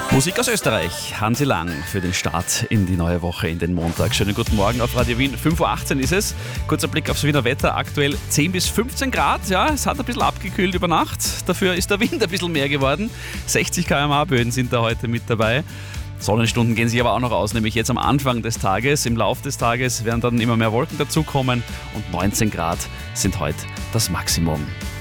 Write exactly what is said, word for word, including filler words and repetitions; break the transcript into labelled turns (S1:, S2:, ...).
S1: Musik aus Österreich, Hansi Lang für den Start in die neue Woche, in den Montag. Schönen guten Morgen auf Radio Wien, fünf Uhr achtzehn ist es. Kurzer Blick aufs Wiener Wetter, aktuell zehn bis fünfzehn Grad. Ja, es hat ein bisschen abgekühlt über Nacht, dafür ist der Wind ein bisschen mehr geworden. sechzig Kilometer pro Stunde Böen sind da heute mit dabei. Sonnenstunden gehen sich aber auch noch aus, nämlich jetzt am Anfang des Tages. Im Laufe des Tages werden dann immer mehr Wolken dazukommen und neunzehn Grad sind heute das Maximum.